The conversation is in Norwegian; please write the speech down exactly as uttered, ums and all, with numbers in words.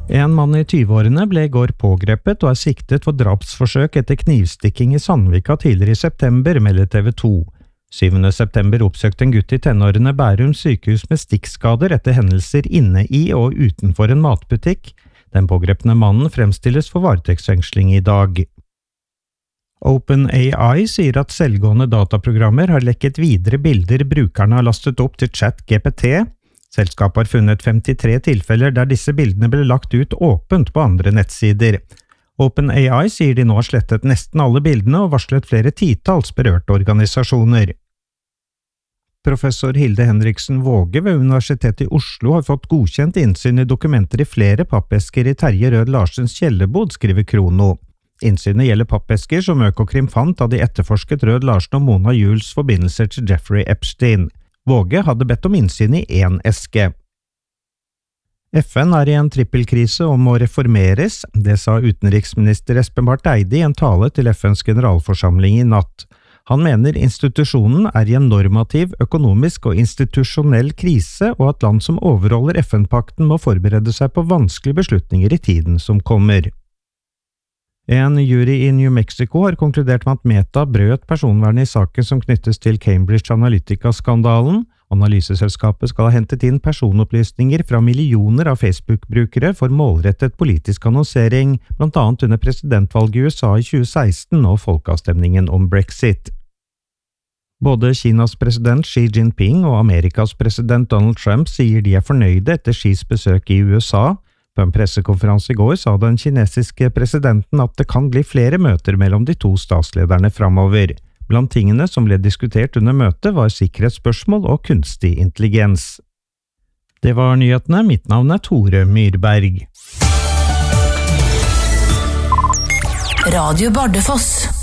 En mann i tyve-årene ble i går pågrepet og er siktet for drapsforsøk etter knivstikking i Sandvika tidligere i september, melder T V to. syvende september oppsøkte en gutt i tenårene Bærum sykehus med stikkskader etter hendelser inne i og utenfor en matbutikk. Den pågrepne mannen fremstilles for varetektsfengsling i dag. OpenAI sier at selvgående dataprogrammer har lekket videre bilder brukerne har lastet opp til ChatGPT. Selskapet har funnet femtitre tilfeller der disse bildene ble lagt ut åpent på andre nettsider. OpenAI sier de nå har slettet nesten alle bildene og varslet flere titalls berørte organisasjoner. Professor Hilde Henriksen Våge ved Universitetet i Oslo har fått godkjent innsyn i dokumenter i flere pappesker i Terje Rød Larsens kjellerbod, skriver Krono. Innsynet gjelder pappesker som Økokrim fant da de etterforsket Rød Larsen og Mona Juuls forbindelser til Jeffrey Epstein. Våge hadde bedt om innsyn i én eske. F N er i en trippelkrise og må reformeres, det sa utenriksminister Espen Barth Eide i en tale til F N's generalforsamling i natt. Han mener institusjonen er i en normativ, økonomisk og institusjonell krise, og at land som overholder F N-pakten må forberede seg på vanskelige beslutninger i tiden som kommer. En jury i New Mexico har konkludert med at Meta brøt personvernet i saken som knyttes til Cambridge Analytica-skandalen. Analyseselskapet skal ha hentet inn personopplysninger fra millioner av Facebook-brukere for målrettet politisk annonsering, blant annet under presidentvalget i U S A i tjue seksten og folkeavstemningen om Brexit. Både Kinas president Xi Jinping og Amerikas president Donald Trump sier de er fornøyde etter Xis besøk i U S A. På en pressekonferanse i går sa den kinesiske presidenten at det kan bli flere møter mellom de to statslederne framover. Blant tingene som ble diskutert under møtet var sikkerhetsspørsmål og kunstig intelligens. Det var nyhetene, mitt navn er Tore Myrberg. Radio Bardufoss.